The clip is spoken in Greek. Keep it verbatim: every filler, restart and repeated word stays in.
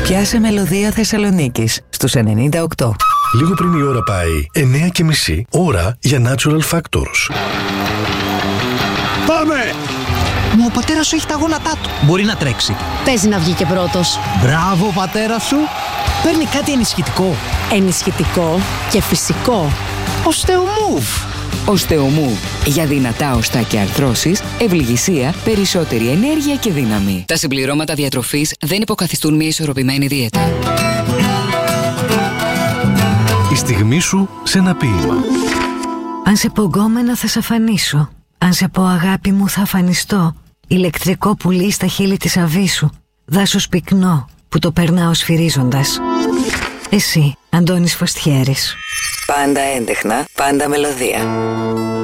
Πιάσε Μελωδία Θεσσαλονίκης στους ενενήντα οκτώ. Λίγο πριν η ώρα πάει εννιά και μισή, ώρα για Natural Factors. Πάμε! Μα ο πατέρας σου έχει τα γόνατά του. Μπορεί να τρέξει. Παίζει να βγει και πρώτος. Μπράβο, πατέρα σου. Παίρνει κάτι ενισχυτικό. Ενισχυτικό και φυσικό. Osteomove. Osteomove. Για δυνατά οστά και αρθρώσεις, ευληγησία, περισσότερη ενέργεια και δύναμη. Τα συμπληρώματα διατροφής δεν υποκαθιστούν μια ισορροπημένη δίαιτα. Η στιγμή σου σε ένα ποίημα. Αν σε πω γκόμενο θα σε αφανίσω. Αν σε πω αγάπη μου θα αφανιστώ. Ηλεκτρικό πουλί στα χείλη της αβύσσου. Δάσος πυκνό που το περνάω σφυρίζοντας. Εσύ, Αντώνης Φωστιέρης. Πάντα έντεχνα, πάντα μελωδία.